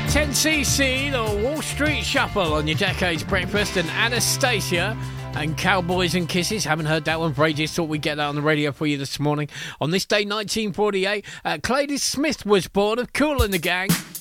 10cc, the Wall Street Shuffle on your Decades Breakfast, and Anastacia and Cowboys and Kisses. Haven't heard that one for ages. Thought we'd get that on the radio for you this morning. On this day, 1948, Cladis Smith was born of Kool and the Gang.